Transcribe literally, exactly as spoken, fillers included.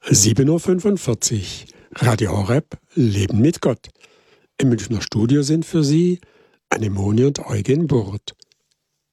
sieben Uhr fünfundvierzig, Radio Horeb, Leben mit Gott. Im Münchner Studio sind für Sie Anemone und Eugen Burth.